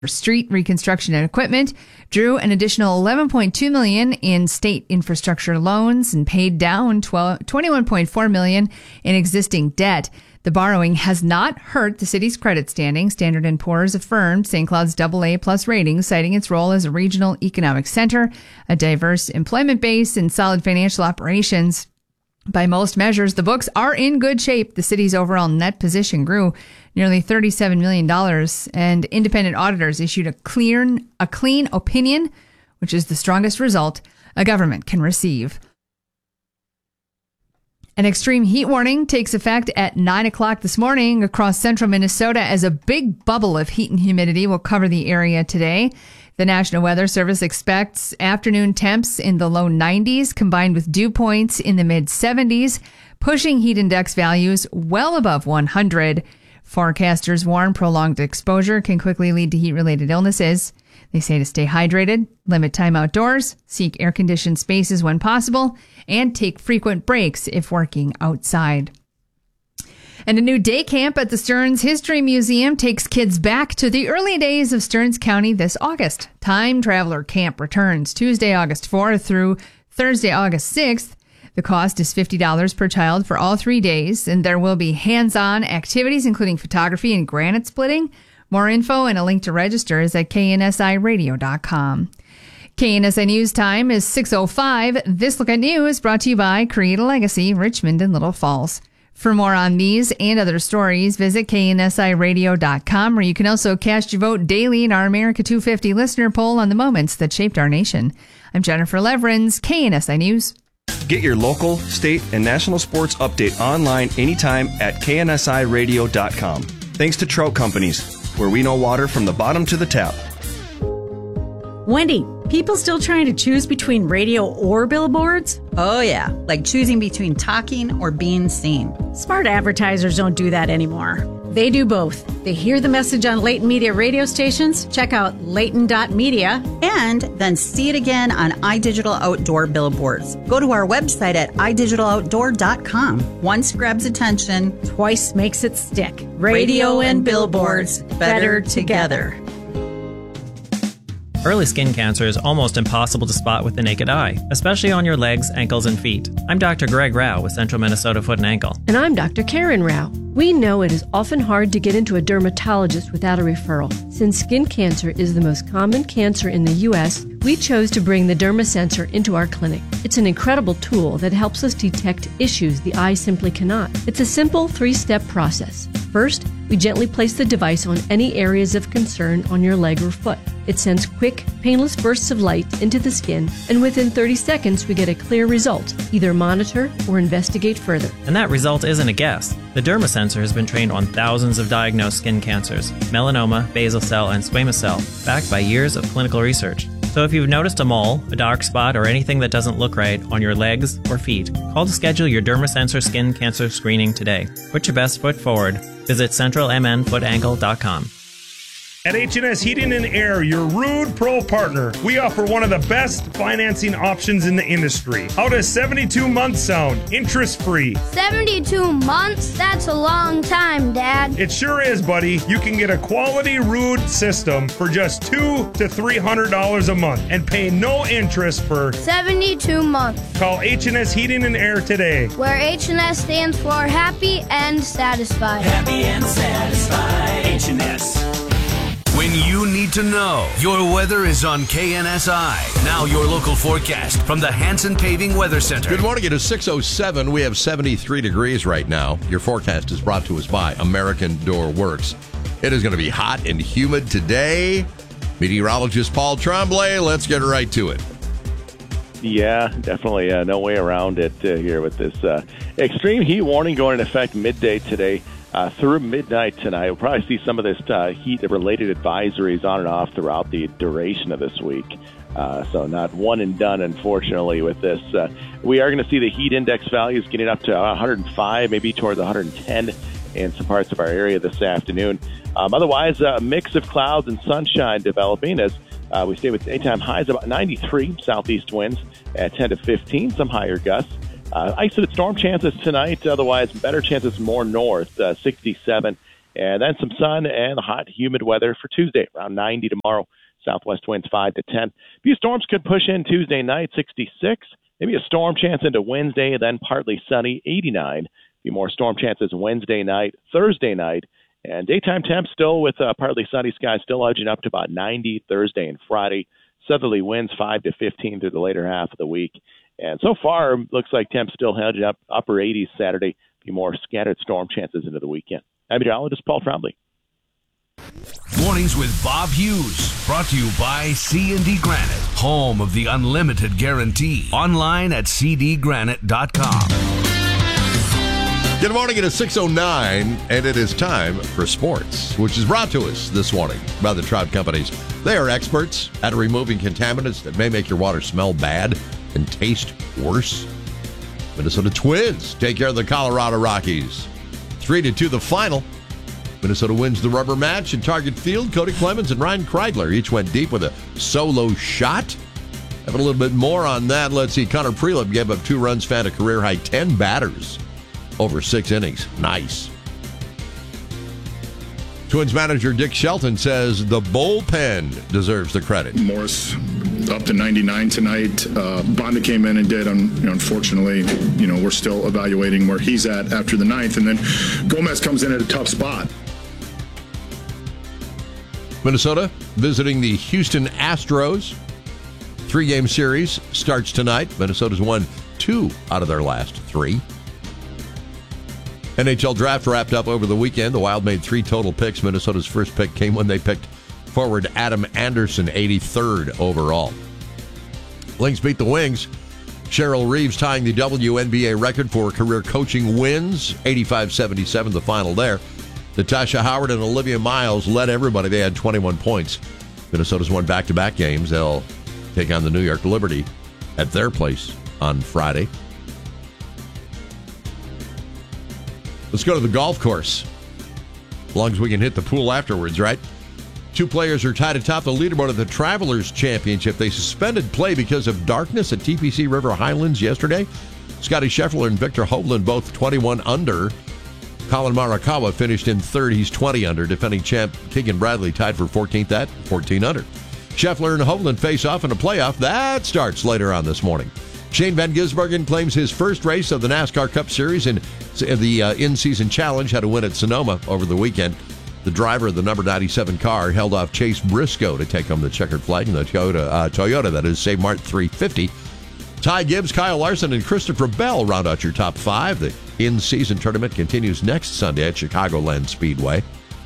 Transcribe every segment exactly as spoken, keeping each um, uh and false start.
for street reconstruction and equipment, drew an additional eleven point two million dollars in state infrastructure loans, and paid down twenty-one point four million dollars in existing debt. The borrowing has not hurt the city's credit standing. Standard and Poor's affirmed Saint Cloud's double A plus rating, citing its role as a regional economic center, a diverse employment base, and solid financial operations. By most measures, the books are in good shape. The city's overall net position grew nearly thirty-seven million dollars, and independent auditors issued a clean, a clean opinion, which is the strongest result a government can receive. An extreme heat warning takes effect at nine o'clock this morning across central Minnesota as a big bubble of heat and humidity will cover the area today. The National Weather Service expects afternoon temps in the low nineties combined with dew points in the mid seventies, pushing heat index values well above one hundred. Forecasters warn prolonged exposure can quickly lead to heat-related illnesses. They say to stay hydrated, limit time outdoors, seek air-conditioned spaces when possible, and take frequent breaks if working outside. And a new day camp at the Stearns History Museum takes kids back to the early days of Stearns County this August. Time Traveler Camp returns Tuesday, August fourth through Thursday, August sixth. The cost is fifty dollars per child for all three days, and there will be hands-on activities, including photography and granite splitting. More info and a link to register is at K N S I radio dot com. K N S I News time is six oh five. This Look at News brought to you by Create a Legacy, Richmond and Little Falls. For more on these and other stories, visit K N S I radio dot com, where you can also cast your vote daily in our America two fifty listener poll on the moments that shaped our nation. I'm Jennifer Leverins, K N S I News. Get your local, state, and national sports update online anytime at K N S I radio dot com. Thanks to Trout Companies, where we know water from the bottom to the tap. Wendy, people still trying to choose between radio or billboards? Oh yeah, like choosing between talking or being seen. Smart advertisers don't do that anymore. They do both. They hear the message on Layton Media radio stations, check out layton dot media, and then see it again on iDigital Outdoor billboards. Go to our website at i digital outdoor dot com. Once grabs attention, twice makes it stick. Radio, radio and billboards, better together. Early skin cancer is almost impossible to spot with the naked eye, especially on your legs, ankles, and feet. I'm Doctor Greg Rao with Central Minnesota Foot and Ankle. And I'm Doctor Karen Rao. We know it is often hard to get into a dermatologist without a referral. Since skin cancer is the most common cancer in the U S, we chose to bring the DermaSensor into our clinic. It's an incredible tool that helps us detect issues the eye simply cannot. It's a simple three-step process. First, we gently place the device on any areas of concern on your leg or foot. It sends quick, painless bursts of light into the skin, and within thirty seconds we get a clear result. Either monitor or investigate further. And that result isn't a guess. The DermaSensor has been trained on thousands of diagnosed skin cancers, melanoma, basal cell, and squamous cell, backed by years of clinical research. So if you've noticed a mole, a dark spot, or anything that doesn't look right on your legs or feet, call to schedule your DermaSensor skin cancer screening today. Put your best foot forward. Visit central m n foot ankle dot com. At H and S Heating and Air, your Rude Pro partner, we offer one of the best financing options in the industry. How does seventy-two months sound? Interest-free. seventy-two months? That's a long time, Dad. It sure is, buddy. You can get a quality Rude system for just two to three hundred dollars a month and pay no interest for seventy-two months. Call H and S Heating and Air today. Where H and S stands for happy and satisfied. Happy and satisfied. H and S. When you need to know, your weather is on K N S I. Now your local forecast from the Hanson Paving Weather Center. Good morning. It is six oh seven. We have seventy-three degrees right now. Your forecast is brought to us by American Door Works. It is going to be hot and humid today. Meteorologist Paul Tremblay, let's get right to it. Yeah, definitely. Uh, no way around it uh, here with this uh, extreme heat warning going into effect midday today. Uh, through midnight tonight, we'll probably see some of this uh, heat-related advisories on and off throughout the duration of this week. Uh, so not one and done, unfortunately, with this. Uh, we are going to see the heat index values getting up to one hundred five, maybe towards one hundred ten in some parts of our area this afternoon. Um, otherwise, a mix of clouds and sunshine developing as uh, we stay with daytime highs about ninety-three, southeast winds at ten to fifteen, some higher gusts. Uh, isolated storm chances tonight, otherwise better chances more north, uh, sixty-seven And then some sun and hot, humid weather for Tuesday, around ninety tomorrow. Southwest winds five to ten. A few storms could push in Tuesday night, sixty-six. Maybe a storm chance into Wednesday, then partly sunny, eighty-nine. A few more storm chances Wednesday night, Thursday night. And daytime temps still with uh, partly sunny skies, still edging up to about ninety Thursday and Friday. Southerly winds five to fifteen through the later half of the week. And so far, looks like temps still hedging up upper eighties Saturday. A few more scattered storm chances into the weekend. I'm meteorologist Paul Trombley. Mornings with Bob Hughes, brought to you by C and D Granite, home of the unlimited guarantee. Online at c d granite dot com. Good morning, it is six oh nine, and it is time for sports, which is brought to us this morning by the Trout Companies. They are experts at removing contaminants that may make your water smell bad and taste worse. Minnesota Twins take care of the Colorado Rockies. Three to two the final. Minnesota wins the rubber match in Target Field. Cody Clemens and Ryan Kreidler each went deep with a solo shot. Have a little bit more on that. Let's see. Connor Prelip gave up two runs, found a career-high ten batters over six innings. Nice. Twins manager Dick Shelton says the bullpen deserves the credit. Morris up to ninety-nine tonight. Uh, Bonda came in and did. Un- you know, unfortunately, you know, we're still evaluating where he's at after the ninth. And then Gomez comes in at a tough spot. Minnesota visiting the Houston Astros. Three-game series starts tonight. Minnesota's won two out of their last three. N H L draft wrapped up over the weekend. The Wild made three total picks. Minnesota's first pick came when they picked forward Adam Anderson, eighty-third overall. Lynx beat the Wings. Cheryl Reeves tying the W N B A record for career coaching wins, eighty-five seventy-seven the final there. Natasha Howard and Olivia Miles led everybody. They had twenty-one points. Minnesota's won back-to-back games. They'll take on the New York Liberty at their place on Friday. Let's go to the golf course. As long as we can hit the pool afterwards, right? Two players are tied atop the leaderboard of the Travelers Championship. They suspended play because of darkness at T P C River Highlands yesterday. Scotty Scheffler and Victor Hovland both twenty-one under. Colin Morikawa finished in third. He's twenty under. Defending champ Keegan Bradley tied for fourteenth at fourteen under. Scheffler and Hovland face off in a playoff. That starts later on this morning. Shane Van Gisbergen claims his first race of the NASCAR Cup Series in the uh, in-season challenge. Had a win at Sonoma over the weekend. The driver of the number ninety-seven car held off Chase Briscoe to take home the checkered flag in the Toyota, uh, Toyota that is Save Mart three fifty. Ty Gibbs, Kyle Larson, and Christopher Bell round out your top five. The in-season tournament continues next Sunday at Chicagoland Speedway.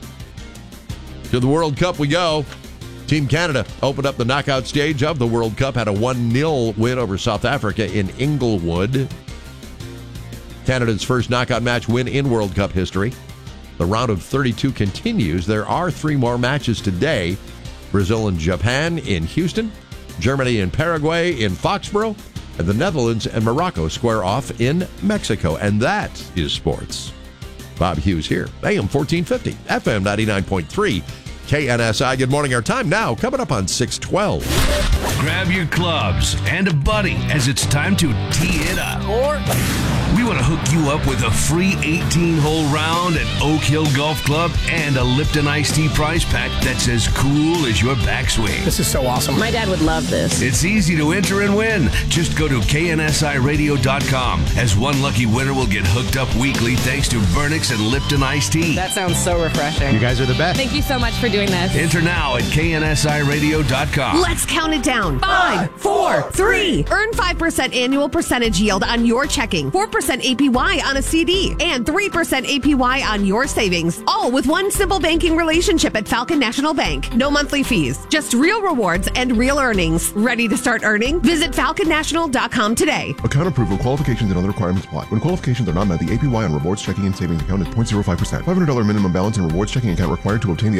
To the World Cup we go. Team Canada opened up the knockout stage of the World Cup, had a one nil win over South Africa in Inglewood. Canada's first knockout match win in World Cup history. The round of thirty-two continues. There are three more matches today. Brazil and Japan in Houston, Germany and Paraguay in Foxborough, and the Netherlands and Morocco square off in Mexico. And that is sports. Bob Hughes here, A M fourteen fifty, F M ninety-nine point three. K N S I. Good morning. Our time now coming up on six twelve. Grab your clubs and a buddy as it's time to tee it up. Or we want to hook you up with a free eighteen-hole round at Oak Hill Golf Club and a Lipton Iced Tea prize pack that's as cool as your backswing. This is so awesome. My dad would love this. It's easy to enter and win. Just go to K N S I radio dot com, as one lucky winner will get hooked up weekly thanks to Vernix and Lipton Iced Tea. That sounds so refreshing. You guys are the best. Thank you so much for doing this. Enter now at K N S I radio dot com. Let's count it down. Five, four, three. Earn five percent annual percentage yield on your checking, four percent A P Y on a C D, and three percent A P Y on your savings. All with one simple banking relationship at Falcon National Bank. No monthly fees, just real rewards and real earnings. Ready to start earning? Visit falcon national dot com today. Account approval, qualifications, and other requirements apply. When qualifications are not met, the A P Y on rewards checking and savings account is zero point zero five percent. five hundred dollars minimum balance in rewards checking account required to obtain the advertised A P Y.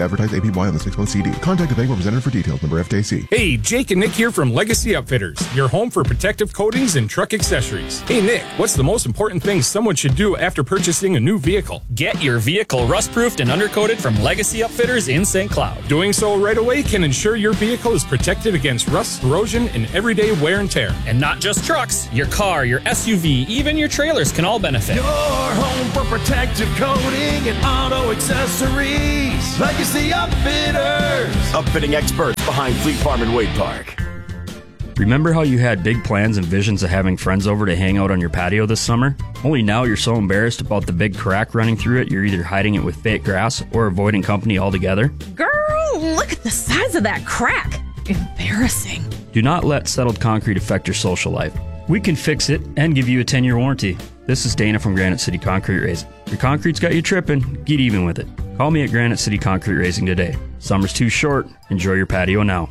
P Y on the six-month C D. Contact the bank representative for details. Number F D I C. Hey, Jake and Nick here from Legacy Upfitters, your home for protective coatings and truck accessories. Hey, Nick, what's the most important thing someone should do after purchasing a new vehicle? Get your vehicle rust-proofed and undercoated from Legacy Upfitters in Saint Cloud. Doing so right away can ensure your vehicle is protected against rust, corrosion, and everyday wear and tear. And not just trucks. Your car, your S U V, even your trailers can all benefit. Your home for protective coating and auto accessories. Legacy Upfitters. Upfitting experts behind Fleet Farm and Wade Park. Remember how you had big plans and visions of having friends over to hang out on your patio this summer? Only now you're so embarrassed about the big crack running through it, you're either hiding it with fake grass or avoiding company altogether? Girl, look at the size of that crack. Embarrassing. Do not let settled concrete affect your social life. We can fix it and give you a ten-year warranty. This is Dana from Granite City Concrete Raising. Your concrete's got you tripping, get even with it. Call me at Granite City Concrete Raising today. Summer's too short. Enjoy your patio now.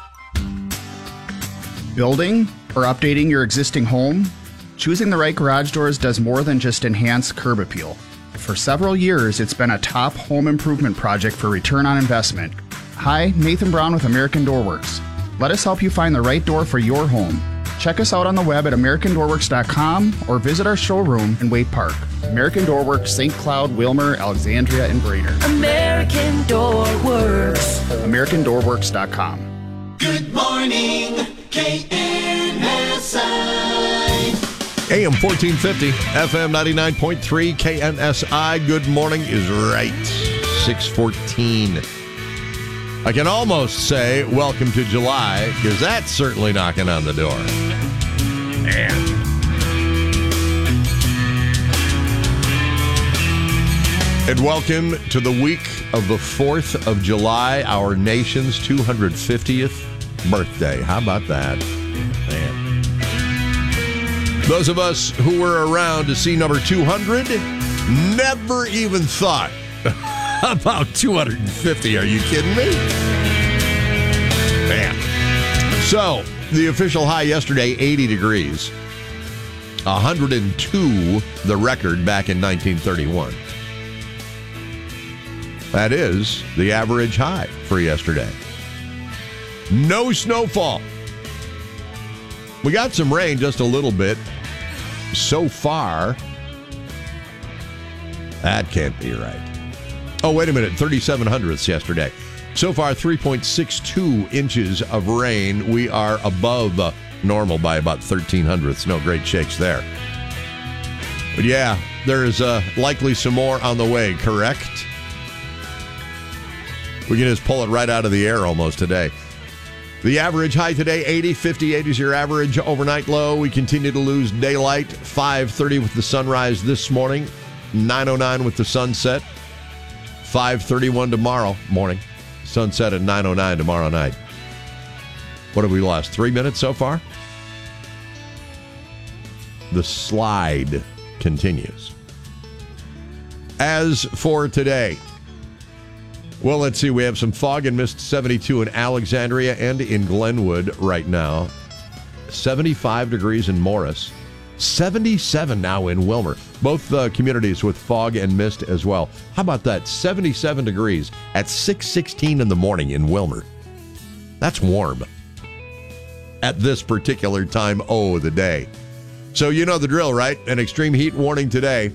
Building or updating your existing home? Choosing the right garage doors does more than just enhance curb appeal. For several years, it's been a top home improvement project for return on investment. Hi, Nathan Brown with American Door Works. Let us help you find the right door for your home. Check us out on the web at american door works dot com or visit our showroom in Wade Park. American Door Works, Saint Cloud, Wilmer, Alexandria, and Brainerd. American Door Works. american door works dot com. Good morning, K N S I. A M fourteen fifty, F M ninety-nine point three, K N S I. Good morning is right. six fourteen. I can almost say welcome to July, because that's certainly knocking on the door. Man. And welcome to the week of the fourth of July, our nation's two hundred fiftieth birthday. How about that? Man. Those of us who were around to see number two hundred never even thought about two hundred fifty. Are you kidding me? Man. So, the official high yesterday, eighty degrees. one hundred two, the record back in nineteen thirty-one. That is the average high for yesterday. No snowfall. We got some rain, just a little bit. So far, that can't be right. Oh, wait a minute, thirty-seven hundredths yesterday. So far, three point six two inches of rain. We are above uh, normal by about thirteen hundredths. No great shakes there. But yeah, there is uh, likely some more on the way, correct? We can just pull it right out of the air almost today. The average high today, eighty. fifty-eight is your average overnight low. We continue to lose daylight. five thirty with the sunrise this morning. nine oh nine with the sunset. five thirty-one tomorrow morning. Sunset at nine oh nine tomorrow night. What have we lost? Three minutes so far? The slide continues. As for today, well, let's see. We have some fog and mist, seventy-two in Alexandria and in Glenwood right now. seventy-five degrees in Morris. seventy-seven now in Wilmer. Both uh, communities with fog and mist as well. How about that? seventy-seven degrees at six sixteen in the morning in Wilmer. That's warm at this particular time oh the day. So you know the drill, right? An extreme heat warning today.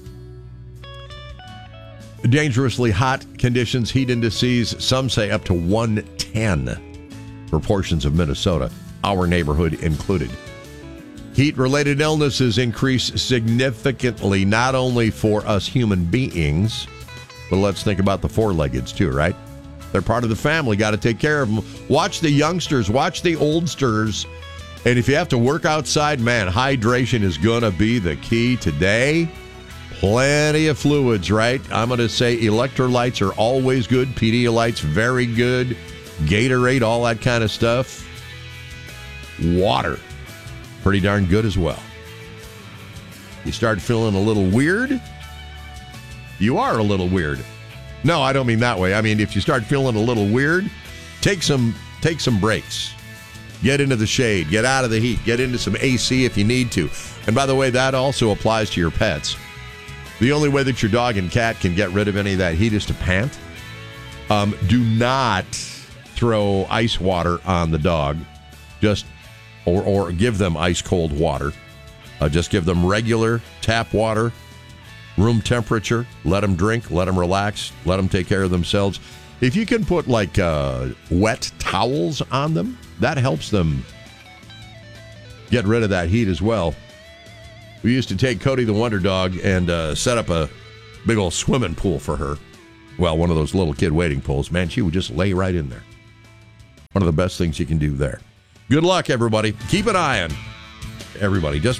Dangerously hot conditions, heat indices, some say up to one ten for portions of Minnesota, our neighborhood included. Heat-related illnesses increase significantly, not only for us human beings, but let's think about the four-leggeds too, right? They're part of the family, got to take care of them. Watch the youngsters, watch the oldsters, and if you have to work outside, man, hydration is going to be the key today. Plenty of fluids, right? I'm going to say electrolytes are always good. Pedialyte's very good. Gatorade, all that kind of stuff. Water, pretty darn good as well. You start feeling a little weird, you are a little weird. No, I don't mean that way. I mean, if you start feeling a little weird, take some take some breaks. Get into the shade. Get out of the heat. Get into some A C if you need to. And by the way, that also applies to your pets. The only way that your dog and cat can get rid of any of that heat is to pant. Um, do not throw ice water on the dog, just or or give them ice cold water. Uh, just give them regular tap water, room temperature. Let them drink. Let them relax. Let them take care of themselves. If you can put like uh, wet towels on them, that helps them get rid of that heat as well. We used to take Cody the Wonder Dog and uh, set up a big old swimming pool for her. Well, one of those little kid wading pools. Man, she would just lay right in there. One of the best things you can do there. Good luck, everybody. Keep an eye on everybody. Just,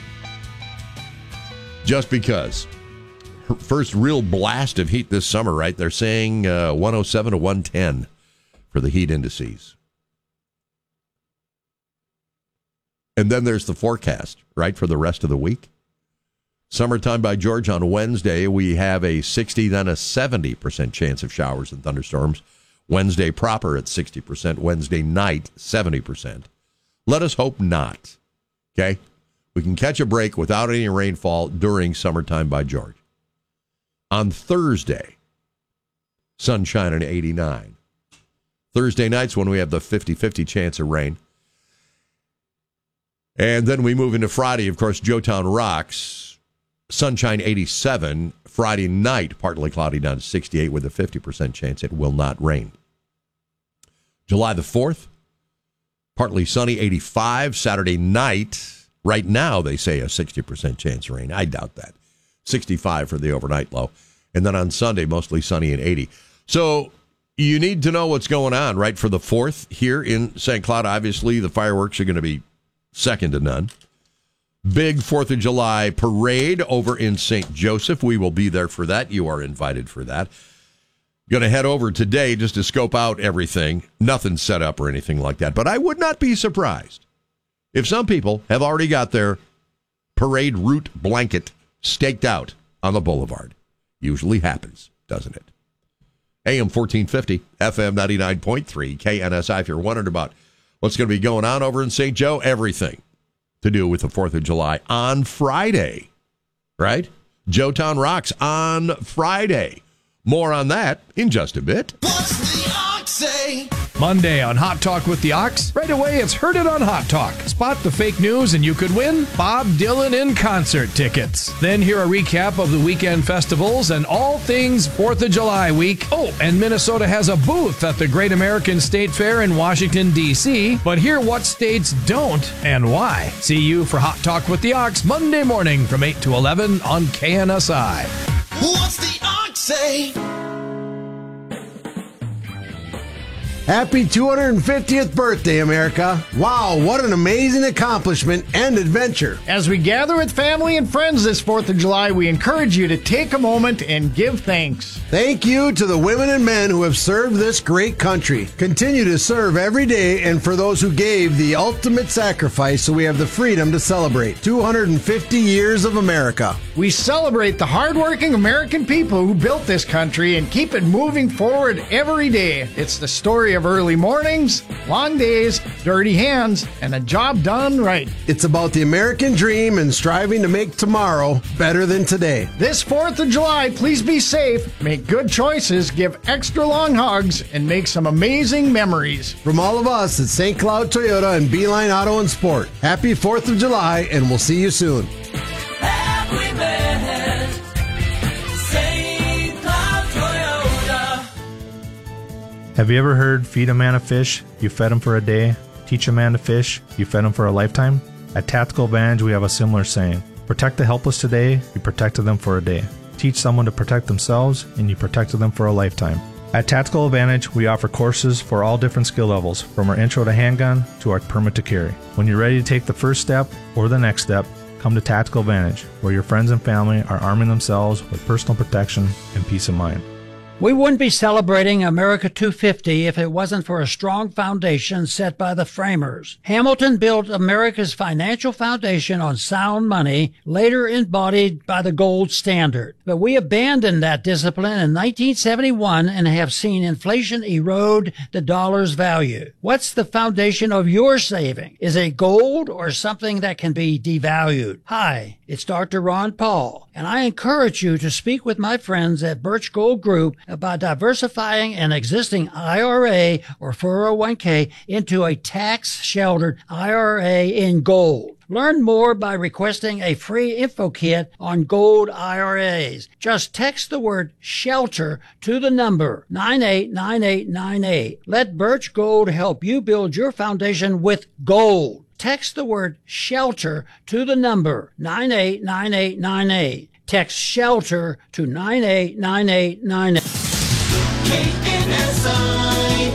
just because. First real blast of heat this summer, right? They're saying uh, one oh seven to one ten for the heat indices. And then there's the forecast, right, for the rest of the week. Summertime by George on Wednesday, we have a sixty, then a seventy percent chance of showers and thunderstorms. Wednesday proper at sixty percent. Wednesday night, seventy percent. Let us hope not, okay? We can catch a break without any rainfall during summertime by George. On Thursday, sunshine and eighty-nine. Thursday night's when we have the fifty-fifty chance of rain. And then we move into Friday, of course, Joetown rocks. Sunshine eighty-seven. Friday night, partly cloudy down to sixty-eight with a fifty percent chance it will not rain. July the fourth, partly sunny, eighty-five. Saturday night, right now they say a sixty percent chance of rain. I doubt that. sixty-five for the overnight low. And then on Sunday, mostly sunny and eighty. So you need to know what's going on, right, for the fourth here in Saint Cloud. Obviously, the fireworks are going to be second to none. Big fourth of July parade over in Saint Joseph. We will be there for that. You are invited for that. Going to head over today just to scope out everything. Nothing set up or anything like that. But I would not be surprised if some people have already got their parade route blanket staked out on the boulevard. Usually happens, doesn't it? A M fourteen fifty, F M ninety-nine point three, K N S I. If you're wondering about what's going to be going on over in Saint Joe, everything to do with the fourth of July on Friday, right? Joetown rocks on Friday. More on that in just a bit. What's the Ox say? Monday on Hot Talk with the Ox. Right away, it's Heard It on Hot Talk. Spot the fake news and you could win Bob Dylan in concert tickets. Then hear a recap of the weekend festivals and all things fourth of July week. Oh, and Minnesota has a booth at the Great American State Fair in Washington, D C But hear what states don't and why. See you for Hot Talk with the Ox Monday morning from eight to eleven on K N S I. What's the Ox say? Happy two hundred fiftieth birthday, America. Wow, what an amazing accomplishment and adventure. As we gather with family and friends this fourth of July, we encourage you to take a moment and give thanks. Thank you to the women and men who have served this great country. Continue to serve every day, and for those who gave the ultimate sacrifice so we have the freedom to celebrate two hundred fifty years of America. We celebrate the hardworking American people who built this country and keep it moving forward every day. It's the story of early mornings, long days, dirty hands, and a job done right. It's about the American dream and striving to make tomorrow better than today. This fourth of July, please be safe, make good choices, give extra long hugs, and make some amazing memories. From all of us at Saint Cloud Toyota and Beeline Auto and Sport, happy fourth of July, and we'll see you soon. Have you ever heard, feed a man a fish, you fed him for a day? Teach a man to fish, you fed him for a lifetime? At Tactical Advantage, we have a similar saying. Protect the helpless today, you protected them for a day. Teach someone to protect themselves, and you protected them for a lifetime. At Tactical Advantage, we offer courses for all different skill levels, from our intro to handgun to our permit to carry. When you're ready to take the first step or the next step, come to Tactical Advantage, where your friends and family are arming themselves with personal protection and peace of mind. We wouldn't be celebrating America two fifty if it wasn't for a strong foundation set by the framers. Hamilton built America's financial foundation on sound money, later embodied by the gold standard. But we abandoned that discipline in nineteen seventy-one and have seen inflation erode the dollar's value. What's the foundation of your saving? Is it gold or something that can be devalued? Hi, it's Doctor Ron Paul, and I encourage you to speak with my friends at Birch Gold Group by diversifying an existing I R A or four oh one k into a tax-sheltered I R A in gold. Learn more by requesting a free info kit on gold I R As. Just text the word SHELTER to the number nine eight nine eight nine eight. Let Birch Gold help you build your foundation with gold. Text the word SHELTER to the number nine eight nine eight nine eight. Text SHELTER to nine eight nine eight nine eight. K N S I,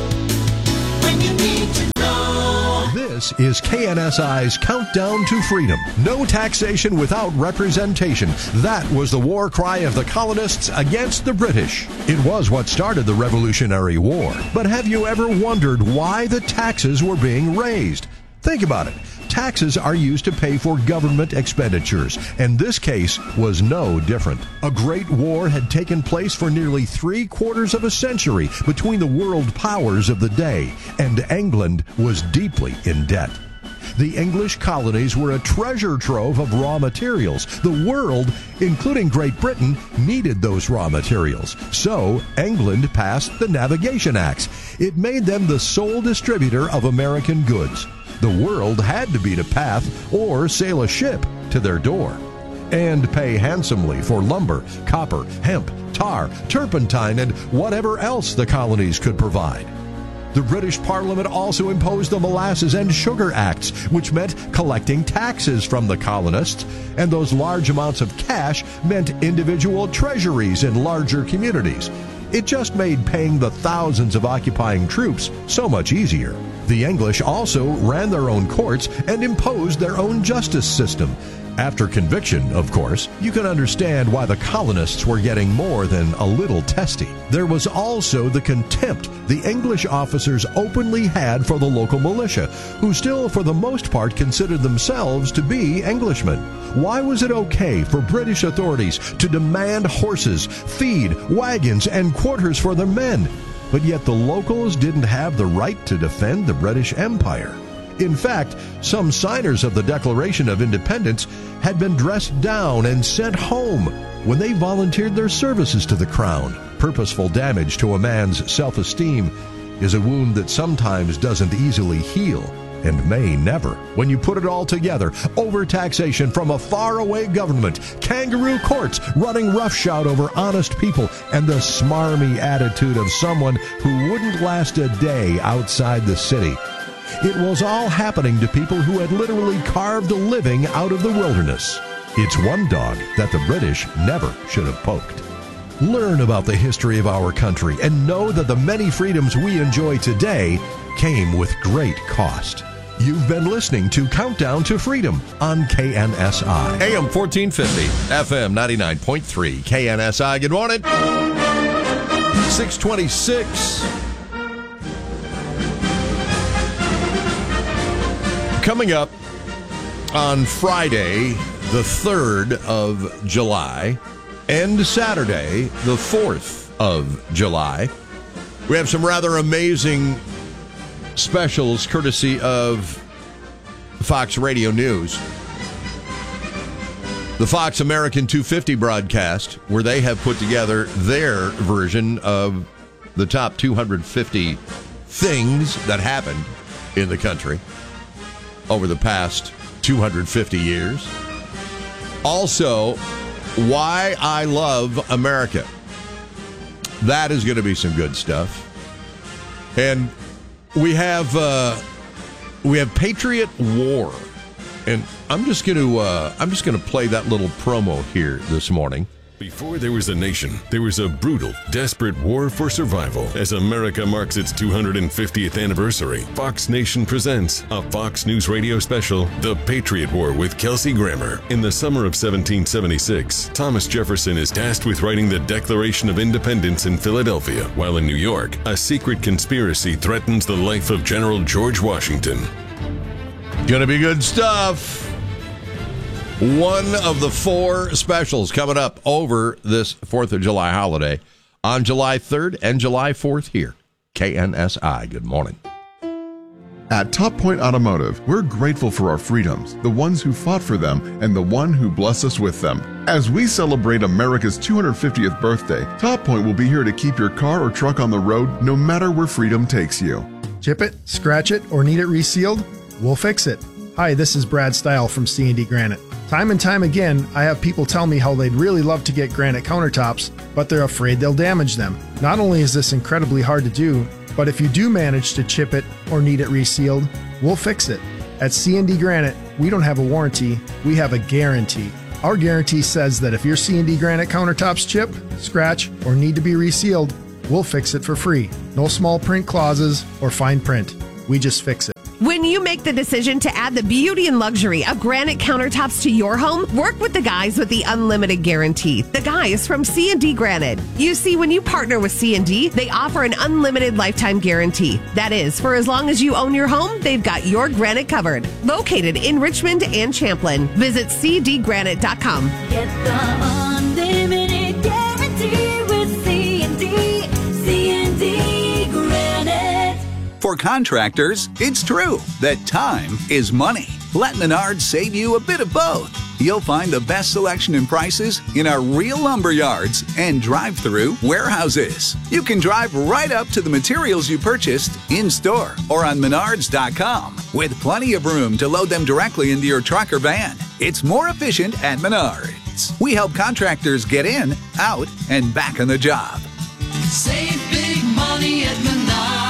when you need to know. This is K N S I's Countdown to Freedom. No taxation without representation. That was the war cry of the colonists against the British. It was what started the Revolutionary War. But have you ever wondered why the taxes were being raised? Think about it. Taxes are used to pay for government expenditures, and this case was no different. A great war had taken place for nearly three quarters of a century between the world powers of the day, and England was deeply in debt. The English colonies were a treasure trove of raw materials. The world, including Great Britain, needed those raw materials. So, England passed the Navigation Acts. It made them the sole distributor of American goods. The world had to beat a path or sail a ship to their door and pay handsomely for lumber, copper, hemp, tar, turpentine, and whatever else the colonies could provide. The British Parliament also imposed the Molasses and Sugar Acts, which meant collecting taxes from the colonists, and those large amounts of cash meant individual treasuries in larger communities. It just made paying the thousands of occupying troops so much easier. The English also ran their own courts and imposed their own justice system. After conviction, of course, you can understand why the colonists were getting more than a little testy. There was also the contempt the English officers openly had for the local militia, who still, for the most part, considered themselves to be Englishmen. Why was it okay for British authorities to demand horses, feed, wagons, and quarters for their men, but yet the locals didn't have the right to defend the British Empire? In fact, some signers of the Declaration of Independence had been dressed down and sent home when they volunteered their services to the Crown. Purposeful damage to a man's self-esteem is a wound that sometimes doesn't easily heal, and may never. When you put it all together, overtaxation from a faraway government, kangaroo courts running roughshod over honest people, and the smarmy attitude of someone who wouldn't last a day outside the city. It was all happening to people who had literally carved a living out of the wilderness. It's one dog that the British never should have poked. Learn about the history of our country and know that the many freedoms we enjoy today came with great cost. You've been listening to Countdown to Freedom on K N S I. A M fourteen fifty, F M ninety-nine point three, K N S I. Good morning. six twenty-six. Coming up on Friday, the third of July, and Saturday, the fourth of July, we have some rather amazing specials courtesy of Fox Radio News. The Fox American two fifty broadcast, where they have put together their version of the top two hundred fifty things that happened in the country over the past two hundred fifty years. Also, why I love America. That is going to be some good stuff. And we have uh, we have Patriot War, and I'm just going to uh, I'm just going to play that little promo here this morning. Before there was a nation, there was a brutal, desperate war for survival. As America marks its two hundred fiftieth anniversary, Fox Nation presents a Fox News Radio special, The Patriot War with Kelsey Grammer. In the summer of seventeen seventy-six, Thomas Jefferson is tasked with writing the Declaration of Independence in Philadelphia, while in New York, a secret conspiracy threatens the life of General George Washington. Gonna be good stuff. One of the four specials coming up over this fourth of July holiday on July third and July fourth here. K N S I. Good morning. At Top Point Automotive, we're grateful for our freedoms, the ones who fought for them, and the one who blessed us with them. As we celebrate America's two hundred fiftieth birthday, Top Point will be here to keep your car or truck on the road no matter where freedom takes you. Chip it, scratch it, or need it resealed? We'll fix it. Hi, this is Brad Stile from C and D Granite. Time and time again, I have people tell me how they'd really love to get granite countertops, but they're afraid they'll damage them. Not only is this incredibly hard to do, but if you do manage to chip it or need it resealed, we'll fix it. At C and D Granite, we don't have a warranty, we have a guarantee. Our guarantee says that if your C and D Granite countertops chip, scratch, or need to be resealed, we'll fix it for free. No small print clauses or fine print. We just fix it. When you make the decision to add the beauty and luxury of granite countertops to your home, work with the guys with the unlimited guarantee. The guys from C and D Granite. You see, when you partner with C and D, they offer an unlimited lifetime guarantee. That is, for as long as you own your home, they've got your granite covered. Located in Richmond and Champlin. Visit c d granite dot com. Get the unlimited guarantee with C and D. C and D Granite. For contractors, it's true that time is money. Let Menards save you a bit of both. You'll find the best selection and prices in our real lumber yards and drive-through warehouses. You can drive right up to the materials you purchased in-store or on menards dot com with plenty of room to load them directly into your truck or van. It's more efficient at Menards. We help contractors get in, out, and back on the job. Save big money at Menards.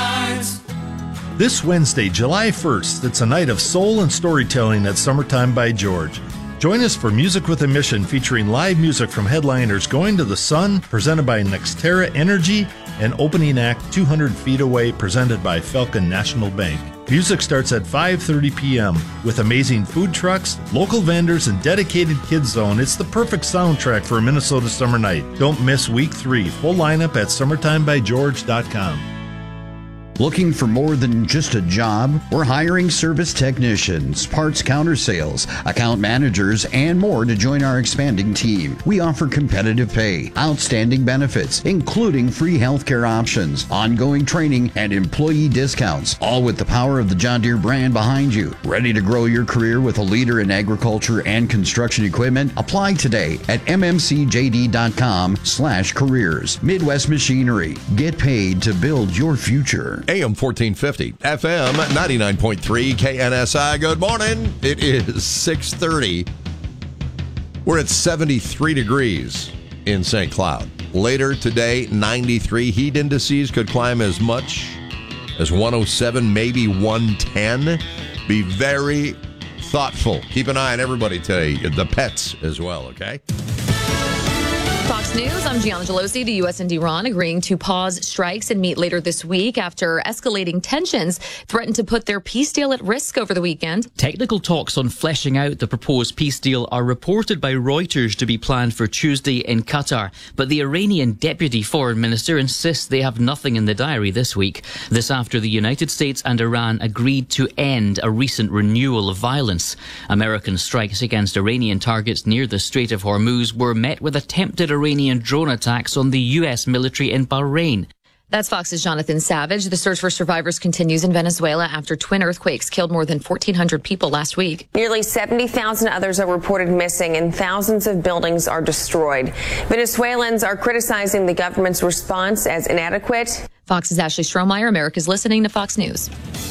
This Wednesday, July first, it's a night of soul and storytelling at Summertime by George. Join us for Music with a Mission, featuring live music from headliners Going to the Sun, presented by Nextera Energy, and opening act two hundred feet Away, presented by Falcon National Bank. Music starts at five thirty p.m. With amazing food trucks, local vendors, and dedicated kids zone. It's the perfect soundtrack for a Minnesota summer night. Don't miss week three. Full lineup at summertime by george dot com. Looking for more than just a job? We're hiring service technicians, parts counter sales, account managers, and more to join our expanding team. We offer competitive pay, outstanding benefits, including free healthcare options, ongoing training, and employee discounts, all with the power of the John Deere brand behind you. Ready to grow your career with a leader in agriculture and construction equipment? Apply today at m m c j d dot com slash careers. Midwest Machinery. Get paid to build your future. A M fourteen fifty, F M ninety-nine point three, K N S I. Good morning. It is six thirty. We're at seventy-three degrees in Saint Cloud. Later today, ninety-three. Heat indices could climb as much as one oh seven, maybe one ten. Be very thoughtful. Keep an eye on everybody today, the pets as well, okay? Fox News, I'm Gianna Gelosi. The U S and Iran agreeing to pause strikes and meet later this week after escalating tensions threatened to put their peace deal at risk over the weekend. Technical talks on fleshing out the proposed peace deal are reported by Reuters to be planned for Tuesday in Qatar, but the Iranian deputy foreign minister insists they have nothing in the diary this week. This after the United States and Iran agreed to end a recent renewal of violence. American strikes against Iranian targets near the Strait of Hormuz were met with attempted Iranian drone attacks on the U S military in Bahrain. That's Fox's Jonathan Savage. The search for survivors continues in Venezuela after twin earthquakes killed more than fourteen hundred people last week. Nearly seventy thousand others are reported missing and thousands of buildings are destroyed. Venezuelans are criticizing the government's response as inadequate. Fox's Ashley Strohmeyer. America's listening to Fox News.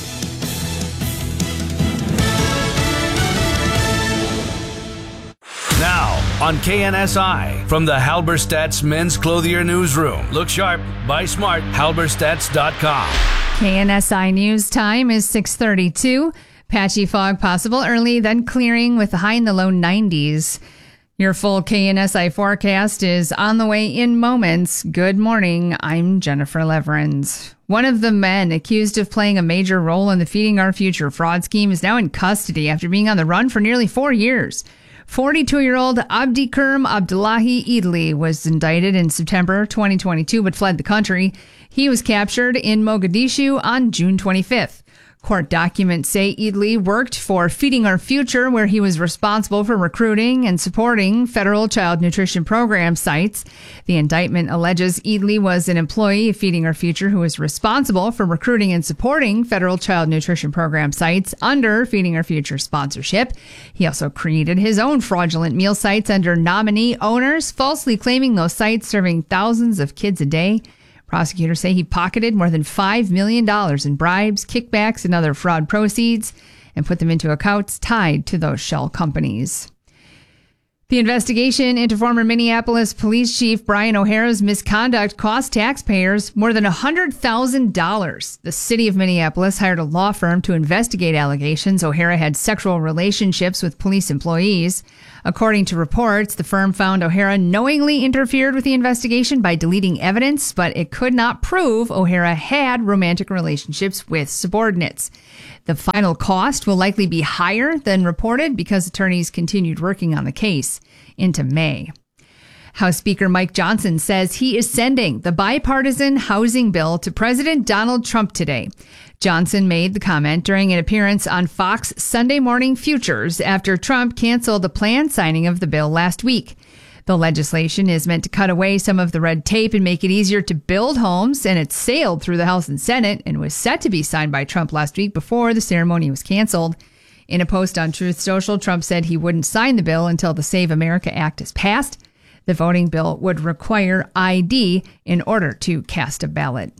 Now, on K N S I, from the Halberstadt's Men's Clothier Newsroom. Look sharp, buy smart, halberstadts dot com. K N S I News time is six thirty-two. Patchy fog possible early, then clearing with a high in the low nineties. Your full K N S I forecast is on the way in moments. Good morning, I'm Jennifer Leverins. One of the men accused of playing a major role in the Feeding Our Future fraud scheme is now in custody after being on the run for nearly four years. forty-two-year-old Abdikerm Abdullahi Idli was indicted in September twenty twenty-two but fled the country. He was captured in Mogadishu on June twenty-fifth. Court documents say Eadley worked for Feeding Our Future, where he was responsible for recruiting and supporting federal child nutrition program sites. The indictment alleges Eadley was an employee of Feeding Our Future who was responsible for recruiting and supporting federal child nutrition program sites under Feeding Our Future sponsorship. He also created his own fraudulent meal sites under nominee owners, falsely claiming those sites serving thousands of kids a day. Prosecutors say he pocketed more than five million dollars in bribes, kickbacks, and other fraud proceeds and put them into accounts tied to those shell companies. The investigation into former Minneapolis Police Chief Brian O'Hara's misconduct cost taxpayers more than one hundred thousand dollars. The city of Minneapolis hired a law firm to investigate allegations O'Hara had sexual relationships with police employees. According to reports, the firm found O'Hara knowingly interfered with the investigation by deleting evidence, but it could not prove O'Hara had romantic relationships with subordinates. The final cost will likely be higher than reported because attorneys continued working on the case into May. House Speaker Mike Johnson says he is sending the bipartisan housing bill to President Donald Trump today. Johnson made the comment during an appearance on Fox Sunday Morning Futures after Trump canceled the planned signing of the bill last week. The legislation is meant to cut away some of the red tape and make it easier to build homes, and it sailed through the House and Senate and was set to be signed by Trump last week before the ceremony was canceled. In a post on Truth Social, Trump said he wouldn't sign the bill until the Save America Act is passed. The voting bill would require I D in order to cast a ballot.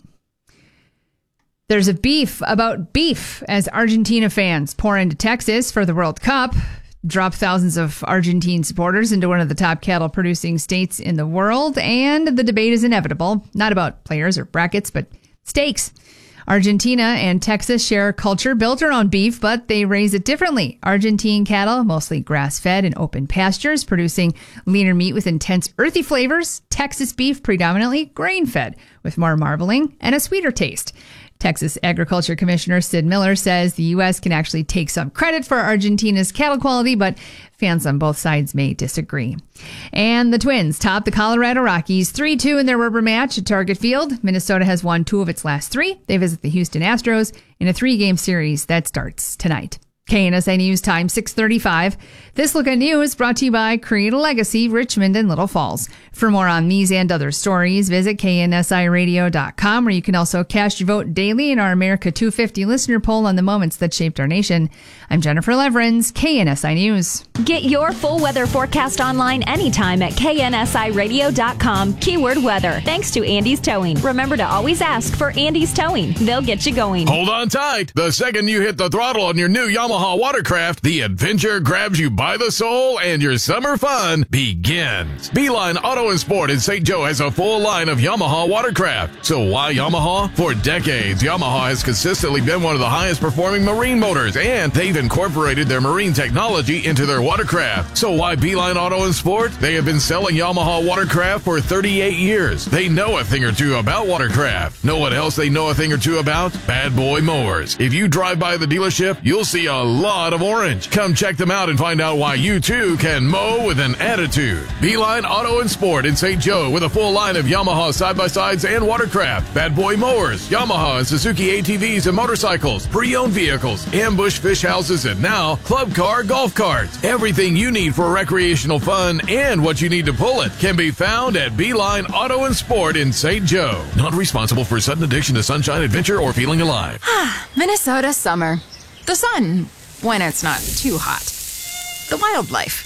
There's a beef about beef as Argentina fans pour into Texas for the World Cup, drop thousands of Argentine supporters into one of the top cattle producing states in the world, and the debate is inevitable, not about players or brackets, but steaks. Argentina and Texas share a culture built around beef, but they raise it differently. Argentine cattle, mostly grass-fed and open pastures, producing leaner meat with intense earthy flavors. Texas beef, predominantly grain-fed, with more marbling and a sweeter taste. Texas Agriculture Commissioner Sid Miller says the U S can actually take some credit for Argentina's cattle quality, but fans on both sides may disagree. And the Twins top the Colorado Rockies three two in their rubber match at Target Field. Minnesota has won two of its last three. They visit the Houston Astros in a three-game series that starts tonight. K N S I News Time, six thirty-five. This Look at News brought to you by Create a Legacy, Richmond and Little Falls. For more on these and other stories, visit K N S I radio dot com, where you can also cast your vote daily in our America two fifty listener poll on the moments that shaped our nation. I'm Jennifer Leverins, K N S I News. Get your full weather forecast online anytime at K N S I radio dot com, keyword weather. Thanks to Andy's Towing. Remember to always ask for Andy's Towing. They'll get you going. Hold on tight. The second you hit the throttle on your new Yamaha watercraft, the adventure grabs you by the soul and your summer fun begins. Beeline Auto and Sport in Saint Joe has a full line of Yamaha watercraft. So why Yamaha? For decades, Yamaha has consistently been one of the highest performing marine motors, and they've incorporated their marine technology into their watercraft. So why Beeline Auto and Sport? They have been selling Yamaha watercraft for thirty-eight years. They know a thing or two about watercraft. Know what else they know a thing or two about? Bad boy mowers. If you drive by the dealership, you'll see a lot of orange. Come check them out and find out why you too can mow with an attitude. Beeline Auto and Sport in Saint Joe with a full line of Yamaha side-by-sides and watercraft, bad boy mowers, Yamaha and Suzuki A T Vs and motorcycles, pre-owned vehicles, ambush fish houses, and now club car golf carts. Everything you need for recreational fun and what you need to pull it can be found at Beeline Auto and Sport in Saint Joe. Not responsible for sudden addiction to sunshine, adventure, or feeling alive. Minnesota summer. The sun, when it's not too hot. The wildlife.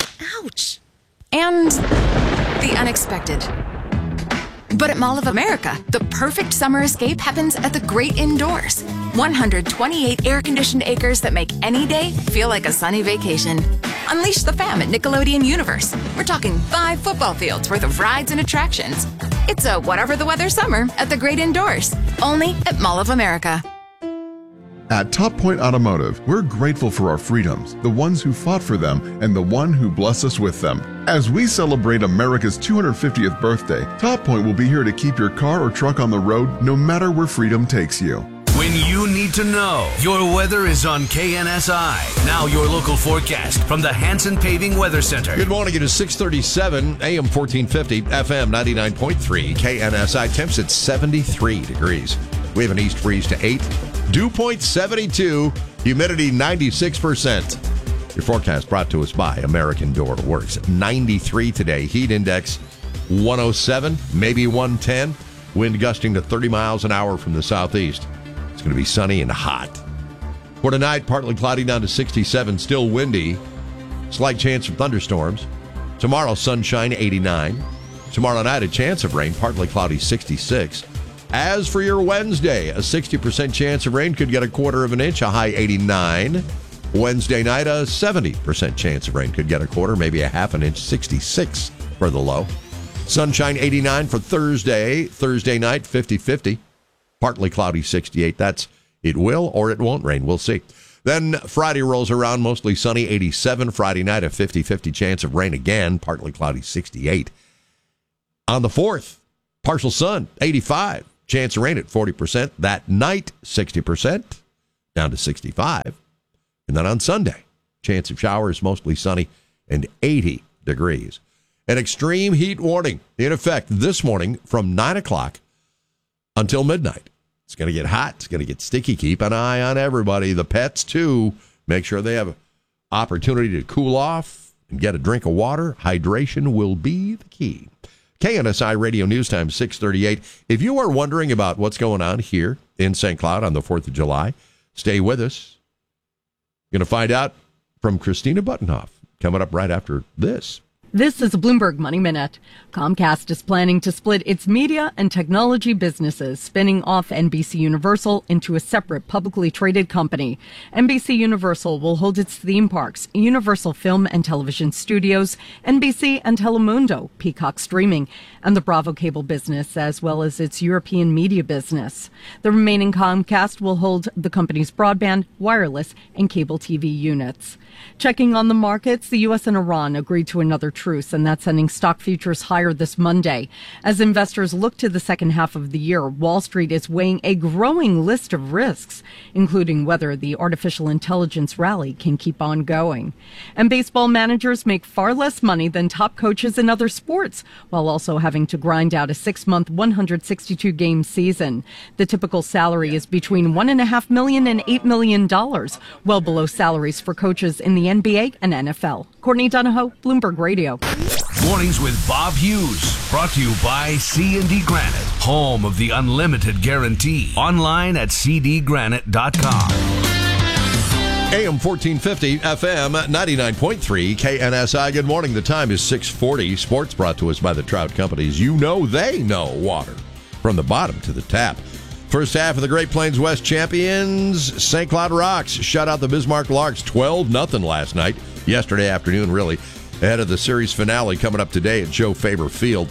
Ouch. And the unexpected. But at Mall of America, the perfect summer escape happens at the great indoors. one hundred twenty-eight air-conditioned acres that make any day feel like a sunny vacation. Unleash the fam at Nickelodeon Universe. We're talking five football fields worth of rides and attractions. It's a whatever the weather summer at the great indoors. Only at Mall of America. At Top Point Automotive, we're grateful for our freedoms, the ones who fought for them, and the one who blessed us with them. As we celebrate America's two hundred fiftieth birthday, Top Point will be here to keep your car or truck on the road no matter where freedom takes you. When you need to know, your weather is on K N S I. Now your local forecast from the Hanson Paving Weather Center. Good morning. It is six thirty-seven, A M fourteen fifty, F M ninety-nine point three, K N S I. Temps at seventy-three degrees. We have an east breeze to eight. Dew point seventy-two, humidity ninety-six percent. Your forecast brought to us by American Door Works. ninety-three today, heat index one oh seven, maybe one ten. Wind gusting to thirty miles an hour from the southeast. It's going to be sunny and hot. For tonight, partly cloudy down to sixty-seven, still windy. Slight chance of thunderstorms. Tomorrow, sunshine, eighty-nine. Tomorrow night, a chance of rain, partly cloudy, sixty-six. As for your Wednesday, a sixty percent chance of rain, could get a quarter of an inch, a high eighty-nine. Wednesday night, a seventy percent chance of rain, could get a quarter, maybe a half an inch, sixty-six for the low. Sunshine, eighty-nine for Thursday. Thursday night, fifty-fifty. Partly cloudy, sixty-eight. That's it will or it won't rain. We'll see. Then Friday rolls around, mostly sunny, eighty-seven. Friday night, a fifty-fifty chance of rain again, partly cloudy, sixty-eight. On the fourth, partial sun, eighty-five. Chance of rain at forty percent. That night, sixty percent, down to sixty-five. And then on Sunday, chance of showers, mostly sunny, and eighty degrees. An extreme heat warning in effect this morning from nine o'clock until midnight. It's going to get hot. It's going to get sticky. Keep an eye on everybody. The pets, too. Make sure they have an opportunity to cool off and get a drink of water. Hydration will be the key. K N S I Radio News Time, six thirty-eight. If you are wondering about what's going on here in Saint Cloud on the fourth of July, stay with us. You're going to find out from Christina Buttonhoff coming up right after this. This is a Bloomberg Money Minute. Comcast is planning to split its media and technology businesses, spinning off N B C Universal into a separate publicly traded company. N B C Universal will hold its theme parks, Universal Film and Television Studios, N B C and Telemundo, Peacock Streaming, and the Bravo cable business, as well as its European media business. The remaining Comcast will hold the company's broadband, wireless, and cable T V units. Checking on the markets, the U S and Iran agreed to another truce, and that's sending stock futures higher this Monday. As investors look to the second half of the year, Wall Street is weighing a growing list of risks, including whether the artificial intelligence rally can keep on going. And baseball managers make far less money than top coaches in other sports, while also having to grind out a six-month, one hundred sixty-two game season. The typical salary is between one point five million dollars and eight million dollars, well below salaries for coaches in the N B A and N F L. Courtney Donahoe, Bloomberg Radio. Mornings with Bob Hughes, brought to you by C and D Granite, home of the unlimited guarantee. Online at c d granite dot com. A M fourteen fifty, F M ninety-nine point three, K N S I. Good morning. The time is six forty. Sports brought to us by the Trout Companies. You know they know water from the bottom to the tap. First half of the Great Plains West champions, Saint Cloud Rocks shut out the Bismarck Larks twelve nothing last night, yesterday afternoon, really, ahead of the series finale coming up today at Joe Faber Field.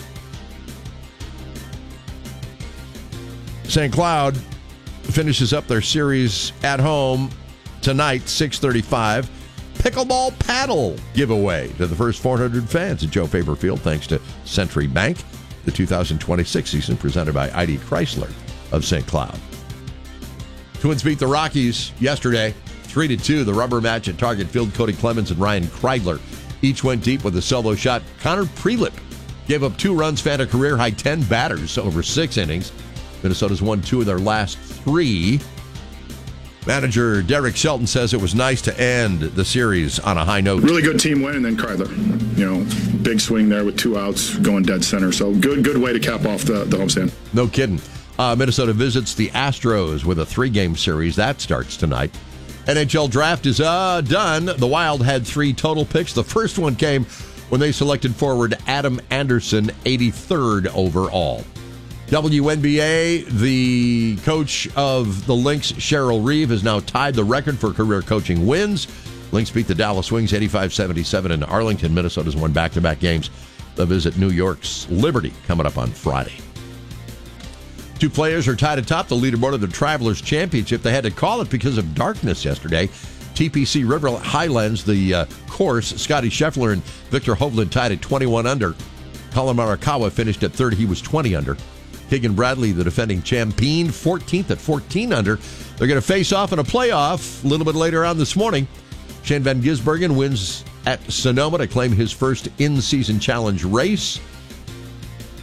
Saint Cloud finishes up their series at home tonight, six thirty-five. Pickleball paddle giveaway to the first four hundred fans at Joe Faber Field, thanks to Century Bank. The two thousand twenty-six season presented by I D Chrysler of Saint Cloud. Twins beat the Rockies yesterday, three to two. The rubber match at Target Field. Cody Clemens and Ryan Kreidler each went deep with a solo shot. Connor Prelip gave up two runs, found a career-high ten batters over six innings. Minnesota's won two of their last three. Manager Derek Shelton says it was nice to end the series on a high note. Really good team win, and then Kreidler, you know, big swing there with two outs, going dead center. So good, good way to cap off the, the homestand. No kidding. Uh, Minnesota visits the Astros with a three-game series. That starts tonight. N H L draft is uh, done. The Wild had three total picks. The first one came when they selected forward Adam Anderson, eighty-third overall. W N B A, the coach of the Lynx, Cheryl Reeve, has now tied the record for career coaching wins. Lynx beat the Dallas Wings eighty-five seventy-seven in Arlington. Minnesota's won back-to-back games. They'll visit New York's Liberty coming up on Friday. Two players are tied atop the leaderboard of the Travelers Championship. They had to call it because of darkness yesterday. T P C River Highlands, the uh, course, Scotty Scheffler and Victor Hovland tied at twenty-one under. Colin Morikawa finished at third. He was twenty under. Keegan Bradley, the defending champion, fourteenth at fourteen under. They're going to face off in a playoff a little bit later on this morning. Shane Van Gisbergen wins at Sonoma to claim his first in-season challenge race.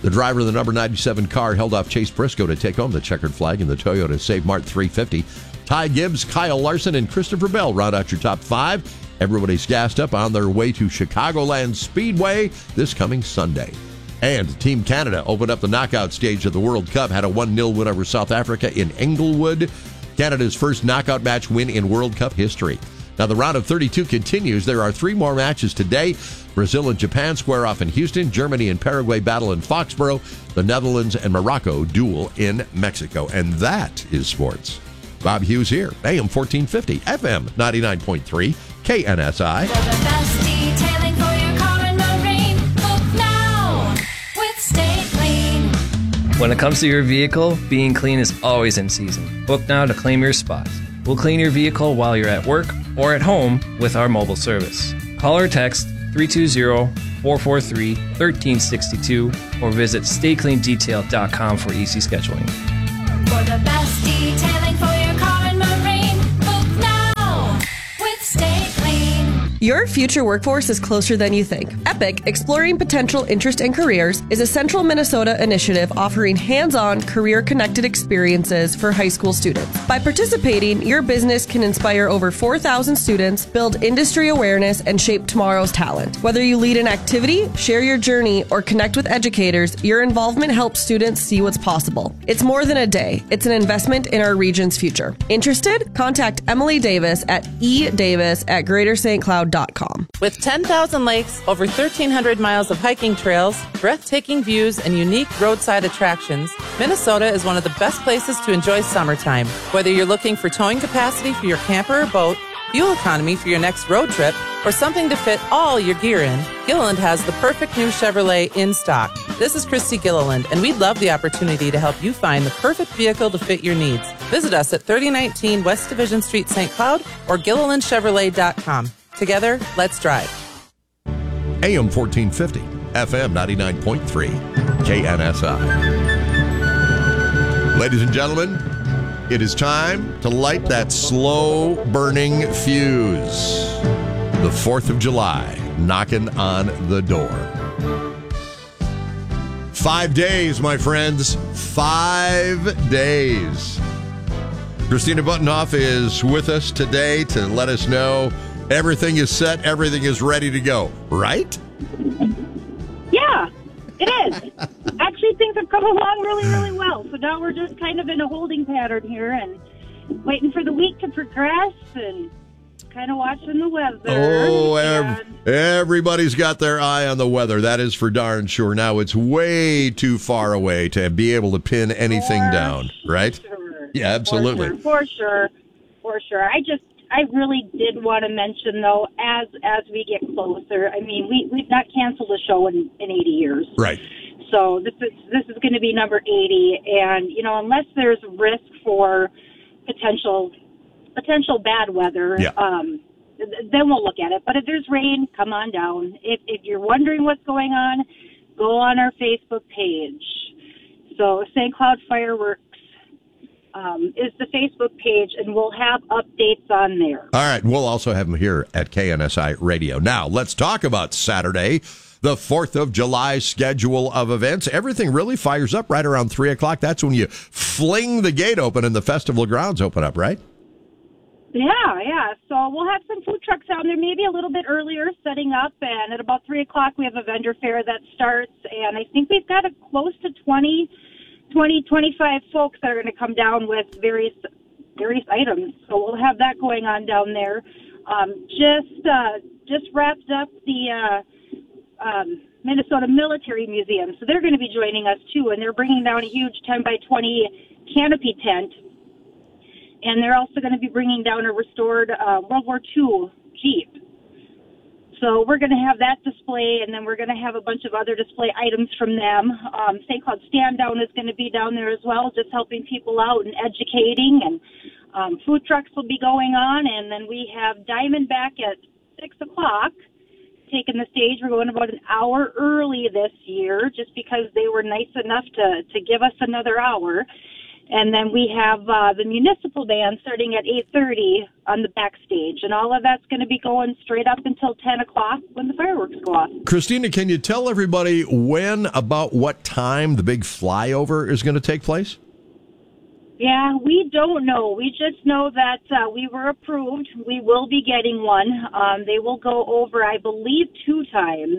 The driver of the number ninety-seven car held off Chase Briscoe to take home the checkered flag in the Toyota Save Mart three fifty. Ty Gibbs, Kyle Larson, and Christopher Bell round out your top five. Everybody's gassed up on their way to Chicagoland Speedway this coming Sunday. And Team Canada opened up the knockout stage of the World Cup, had a one nil win over South Africa in Englewood. Canada's first knockout match win in World Cup history. Now the round of thirty-two continues. There are three more matches today. Brazil and Japan square off in Houston. Germany and Paraguay battle in Foxborough. The Netherlands and Morocco duel in Mexico. And that is sports. Bob Hughes here. A M fourteen fifty, F M ninety-nine point three, K N S I. For the best detailing for your car and marine, book now with Stay Clean. When it comes to your vehicle, being clean is always in season. Book now to claim your spot. We'll clean your vehicle while you're at work or at home with our mobile service. Call or text three two zero, four four three, one three six two or visit stay clean detail dot com for easy scheduling. For the best detailing for your car and marine, book now with Stay Clean. Your future workforce is closer than you think. EPIC, Exploring Potential Interest and Careers, is a central Minnesota initiative offering hands-on, career-connected experiences for high school students. By participating, your business can inspire over four thousand students, build industry awareness, and shape tomorrow's talent. Whether you lead an activity, share your journey, or connect with educators, your involvement helps students see what's possible. It's more than a day. It's an investment in our region's future. Interested? Contact Emily Davis at edavis at greater st cloud dot com. With ten thousand lakes, over thirteen hundred miles of hiking trails, breathtaking views, and unique roadside attractions, Minnesota is one of the best places to enjoy summertime. Whether you're looking for towing capacity for your camper or boat, fuel economy for your next road trip, or something to fit all your gear in, Gilliland has the perfect new Chevrolet in stock. This is Christy Gilliland, and we'd love the opportunity to help you find the perfect vehicle to fit your needs. Visit us at thirty nineteen West Division Street, Saint Cloud, or Gilliland Chevrolet dot com. Together, let's drive. A M fourteen fifty, F M ninety-nine point three, K N S I. Ladies and gentlemen, it is time to light that slow-burning fuse. The fourth of July, knocking on the door. Five days, my friends. Five days. Christina Buttonhoff is with us today to let us know everything is set, everything is ready to go, right? Yeah, it is. Actually, things have come along really, really well. So now we're just kind of in a holding pattern here and waiting for the week to progress and kind of watching the weather. Oh, ev- everybody's got their eye on the weather. That is for darn sure. Now, it's way too far away to be able to pin anything for down, right? Sure. Yeah, absolutely. For sure, for sure. For sure. I just, I really did want to mention, though, as as we get closer, I mean, we, we've not canceled a show in, in eighty years. Right. So this is this is going to be number eighty, and, you know, unless there's risk for potential potential bad weather, yeah. um, th- then we'll look at it. But if there's rain, come on down. If, if you're wondering what's going on, go on our Facebook page. So Saint Cloud Fireworks um, is the Facebook page, and we'll have updates on there. All right. We'll also have them here at K N S I Radio. Now, let's talk about Saturday, the fourth of July schedule of events. Everything really fires up right around three o'clock. That's when you fling the gate open and the festival grounds open up, right? Yeah, yeah. So we'll have some food trucks out there, maybe a little bit earlier, setting up. And at about three o'clock, we have a vendor fair that starts. And I think we've got a close to twenty, twenty, twenty-five folks that are going to come down with various various items. So we'll have that going on down there. Um, just uh, just wrapped up the uh, um, Minnesota Military Museum. So they're going to be joining us, too. And they're bringing down a huge ten by twenty canopy tent. And they're also going to be bringing down a restored uh, World War Two Jeep. So we're going to have that display, and then we're going to have a bunch of other display items from them. Um, Saint Cloud Stand Down is going to be down there as well, just helping people out and educating. And um, food trucks will be going on. And then we have Diamondback at six o'clock taking the stage. We're going about an hour early this year just because they were nice enough to, to give us another hour. And then we have uh, the municipal band starting at eight thirty on the backstage. And all of that's going to be going straight up until ten o'clock when the fireworks go off. Christina, can you tell everybody when, about what time the big flyover is going to take place? Yeah, we don't know. We just know that uh, we were approved. We will be getting one. Um, they will go over, I believe, two times.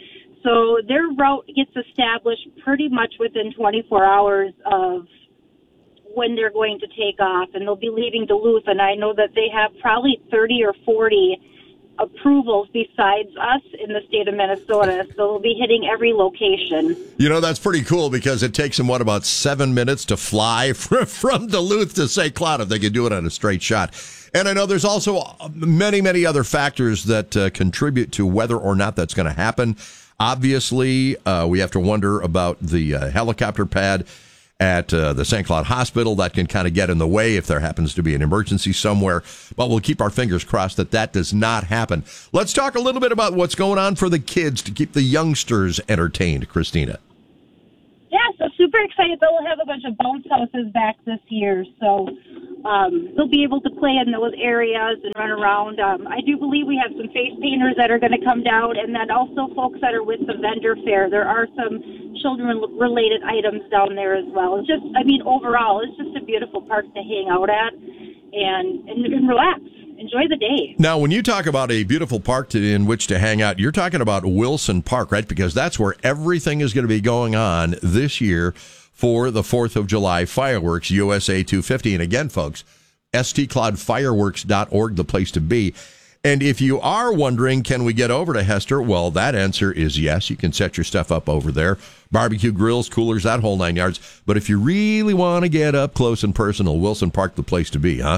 So their route gets established pretty much within twenty-four hours of when they're going to take off, and they'll be leaving Duluth. And I know that they have probably thirty or forty approvals besides us in the state of Minnesota, so they'll be hitting every location. You know, that's pretty cool because it takes them, what, about seven minutes to fly from, from Duluth to Saint Cloud if they can do it on a straight shot. And I know there's also many, many other factors that uh, contribute to whether or not that's going to happen. Obviously, uh, we have to wonder about the uh, helicopter pad at uh, the Saint Cloud Hospital. That can kind of get in the way if there happens to be an emergency somewhere. But we'll keep our fingers crossed that that does not happen. Let's talk a little bit about what's going on for the kids to keep the youngsters entertained, Christina. Yeah, so super excited. They'll have a bunch of bounce houses back this year, so um, they'll be able to play in those areas and run around. Um, I do believe we have some face painters that are going to come down, and then also folks that are with the vendor fair. There are some children-related items down there as well. It's just, I mean, overall, it's just a beautiful park to hang out at and, and, and relax. Enjoy the day. Now, when you talk about a beautiful park to, in which to hang out, you're talking about Wilson Park, right? Because that's where everything is going to be going on this year for the fourth of July fireworks, U S A two fifty. And again, folks, S T cloud fireworks dot org, the place to be. And if you are wondering, can we get over to Hester? Well, that answer is yes. You can set your stuff up over there. Barbecue grills, coolers, that whole nine yards. But if you really want to get up close and personal, Wilson Park, the place to be, huh?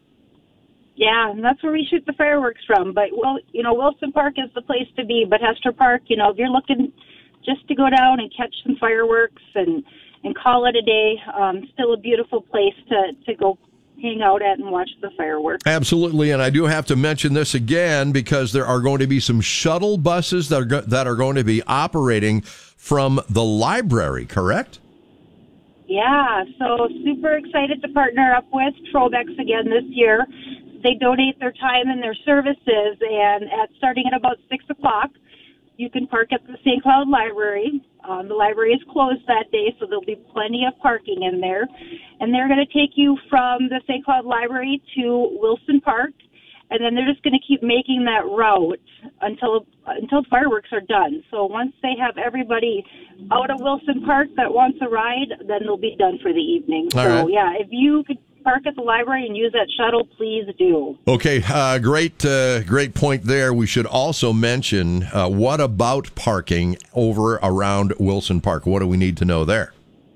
Yeah, and that's where we shoot the fireworks from. But, well, you know, Wilson Park is the place to be. But Hester Park, you know, if you're looking just to go down and catch some fireworks and, and call it a day, um, still a beautiful place to, to go hang out at and watch the fireworks. Absolutely, and I do have to mention this again because there are going to be some shuttle buses that are, go- that are going to be operating from the library, correct? Yeah, so super excited to partner up with Trobex again this year. They donate their time and their services, and at starting at about six o'clock, you can park at the Saint Cloud Library. Um, the library is closed that day, so there'll be plenty of parking in there. And they're going to take you from the Saint Cloud Library to Wilson Park, and then they're just going to keep making that route until until fireworks are done. So once they have everybody out of Wilson Park that wants a ride, then they'll be done for the evening. All so, right. yeah, if you could park at the library and use that shuttle, please do. Okay, uh, great, uh, great point there. We should also mention uh, what about parking over around Wilson Park? What do we need to know there?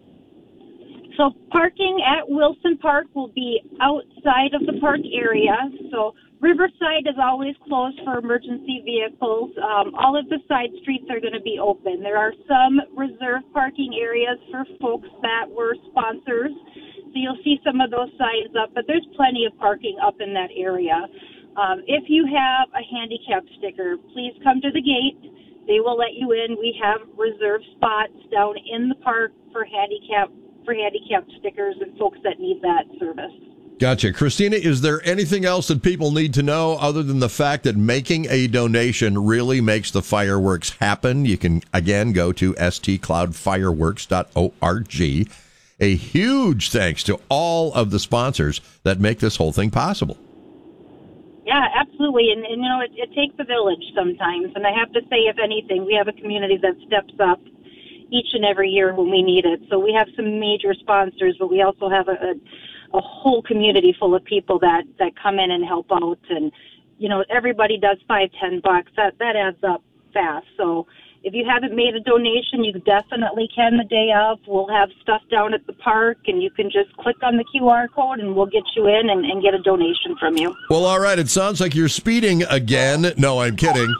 So parking at Wilson Park will be outside of the park area. So Riverside is always closed for emergency vehicles. Um, all of the side streets are going to be open. There are some reserved parking areas for folks that were sponsors. So you'll see some of those signs up, but there's plenty of parking up in that area. Um, if you have a handicap sticker, please come to the gate. They will let you in. We have reserved spots down in the park for handicap for handicap stickers and folks that need that service. Gotcha. Christina, is there anything else that people need to know other than the fact that making a donation really makes the fireworks happen? You can, again, go to S T cloud fireworks dot org. A huge thanks to all of the sponsors that make this whole thing possible. Yeah, absolutely. And, and you know, it, it takes a village sometimes. And I have to say, if anything, we have a community that steps up each and every year when we need it. So we have some major sponsors, but we also have a, a, a whole community full of people that, that come in and help out. And, you know, everybody does five, ten bucks. That, that adds up fast. So if you haven't made a donation, you definitely can the day of. We'll have stuff down at the park, and you can just click on the Q R code, and we'll get you in and, and get a donation from you. Well, all right. It sounds like you're speeding again. No, I'm kidding.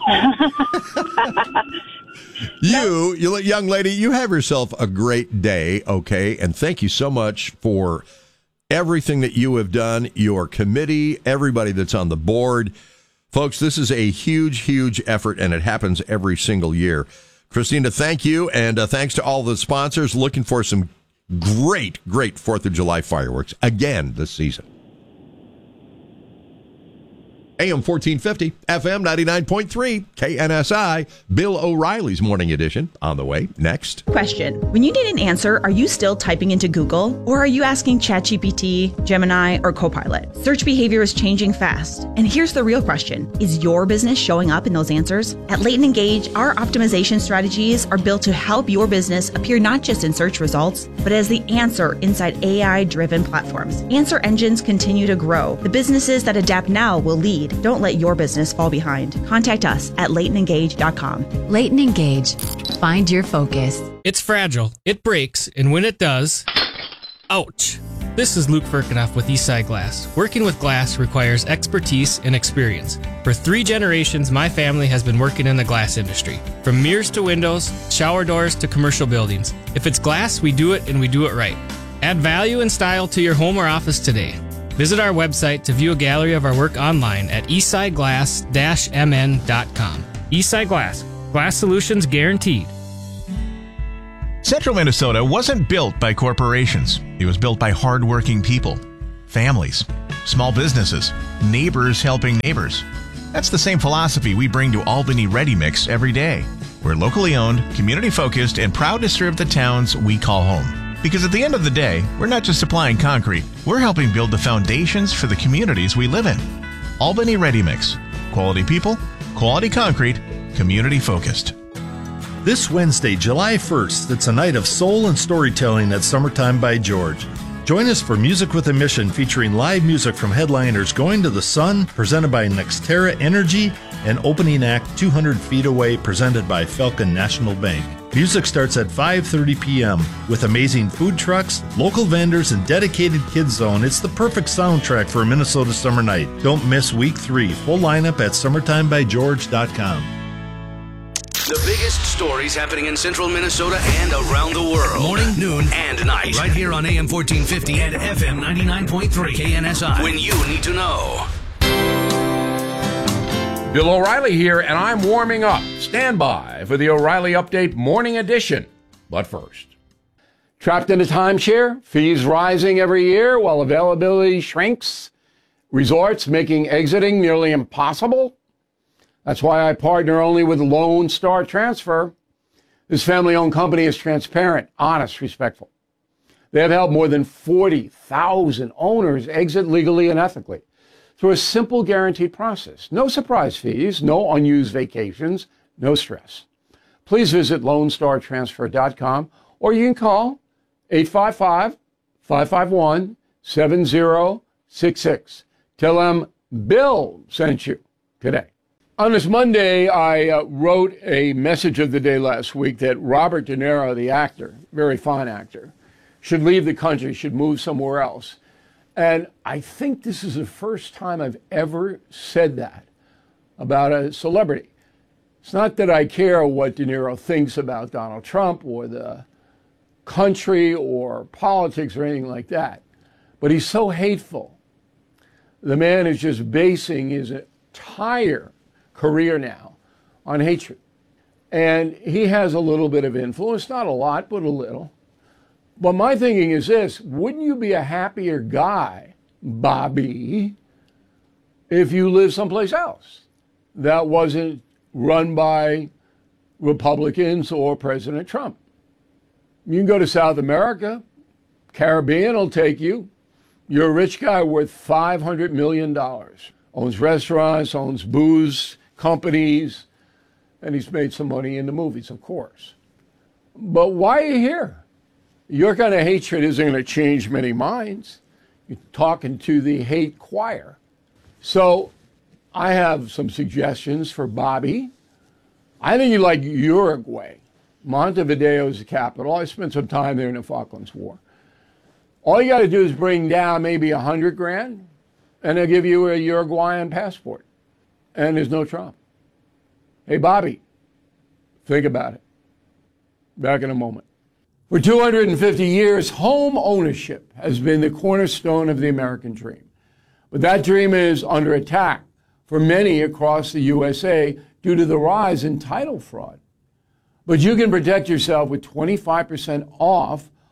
You, you young lady, you have yourself a great day, okay? And thank you so much for everything that you have done, your committee, everybody that's on the board. Folks, this is a huge, huge effort, and it happens every single year. Christina, thank you, and uh, thanks to all the sponsors. Looking for some Great, great fourth of July fireworks again this season. A M fourteen fifty, F M ninety-nine point three, K N S I. Bill O'Reilly's Morning Edition on the way next. Question. When you need an answer, are you still typing into Google? Or are you asking ChatGPT, Gemini, or Copilot? Search behavior is changing fast. And here's the real question. Is your business showing up in those answers? At Leighton Engage, our optimization strategies are built to help your business appear not just in search results, but as the answer inside A I-driven platforms. Answer engines continue to grow. The businesses that adapt now will lead. Don't let your business fall behind. Contact us at leighton engage dot com. Leighton Engage. Find your focus. It's fragile. It breaks. And when it does, ouch. This is Luke Firkinoff with Eastside Glass. Working with glass requires expertise and experience. For three generations, my family has been working in the glass industry. From mirrors to windows, shower doors to commercial buildings. If it's glass, we do it and we do it right. Add value and style to your home or office today. Visit our website to view a gallery of our work online at eastside glass dash m n dot com. Eastside Glass. Glass solutions guaranteed. Central Minnesota wasn't built by corporations. It was built by hardworking people, families, small businesses, neighbors helping neighbors. That's the same philosophy we bring to Albany Ready Mix every day. We're locally owned, community-focused, and proud to serve the towns we call home. Because at the end of the day, we're not just supplying concrete, we're helping build the foundations for the communities we live in. Albany Ready Mix. Quality people, quality concrete, community-focused. This Wednesday, July first, it's a night of soul and storytelling at Summertime by George. Join us for Music with a Mission, featuring live music from headliners Going to the Sun, presented by Nextera Energy, and opening act two hundred feet Away, presented by Falcon National Bank. Music starts at five thirty p.m. with amazing food trucks, local vendors, and dedicated kids zone. It's the perfect soundtrack for a Minnesota summer night. Don't miss week three. Full lineup at summertime by george dot com. The biggest stories happening in central Minnesota and around the world. Morning, noon, and night. Right here on A M fourteen fifty and F M ninety-nine point three K N S I. When you need to know. Bill O'Reilly here, and I'm warming up. Stand by for the O'Reilly Update Morning Edition. But first, trapped in a timeshare, fees rising every year while availability shrinks, resorts making exiting nearly impossible. That's why I partner only with Lone Star Transfer. This family-owned company is transparent, honest, respectful. They have helped more than forty thousand owners exit legally and ethically through a simple guaranteed process. No surprise fees, no unused vacations, no stress. Please visit lone star transfer dot com or you can call eight five five, five five one, seven zero six six. Tell them Bill sent you today. On this Monday, I uh, wrote a message of the day last week that Robert De Niro, the actor, very fine actor, should leave the country, should move somewhere else. And I think this is the first time I've ever said that about a celebrity. It's not that I care what De Niro thinks about Donald Trump or the country or politics or anything like that, but he's so hateful. The man is just basing his entire career now on hatred. And he has a little bit of influence, not a lot, but a little. But my thinking is this: wouldn't you be a happier guy, Bobby, if you lived someplace else that wasn't run by Republicans or President Trump? You can go to South America, Caribbean will take you. You're a rich guy worth five hundred million dollars, owns restaurants, owns booze companies, and he's made some money in the movies, of course. But why are you here? Your kind of hatred isn't going to change many minds. You're talking to the hate choir. So I have some suggestions for Bobby. I think you like Uruguay. Montevideo is the capital. I spent some time there in the Falklands War. All you got to do is bring down maybe a hundred grand, and they'll give you a Uruguayan passport. And there's no Trump. Hey, Bobby, think about it. Back in a moment. For two hundred fifty years, home ownership has been the cornerstone of the American dream. But that dream is under attack for many across the U S A due to the rise in title fraud. But you can protect yourself with twenty-five percent off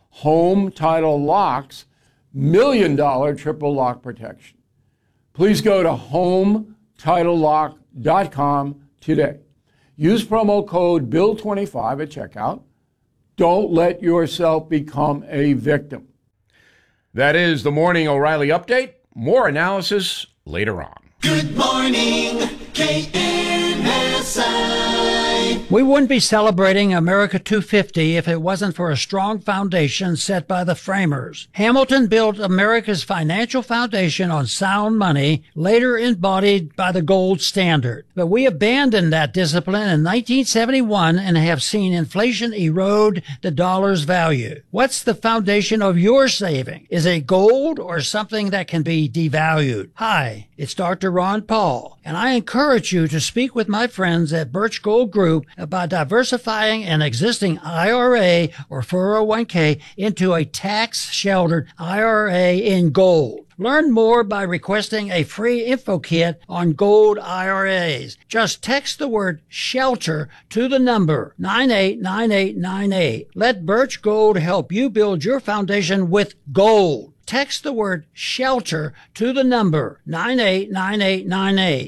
Home Title Locks million dollar triple lock protection. Please go to home title lock dot com today. Use promo code bill twenty-five at checkout. Don't let yourself become a victim. That is the Morning O'Reilly Update. More analysis later on. Good morning, K N S I. We wouldn't be celebrating America two fifty if it wasn't for a strong foundation set by the framers. Hamilton built America's financial foundation on sound money, later embodied by the gold standard. But we abandoned that discipline in nineteen seventy-one and have seen inflation erode the dollar's value. What's the foundation of your saving? Is it gold or something that can be devalued? Hi, it's Doctor Ron Paul, and I encourage you to speak with my friends at Birch Gold Group about diversifying an existing I R A or four oh one k into a tax-sheltered I R A in gold. Learn more by requesting a free info kit on gold I R As. Just text the word SHELTER to the number nine eight nine eight nine eight. Let Birch Gold help you build your foundation with gold. Text the word SHELTER to the number nine eight nine eight nine eight.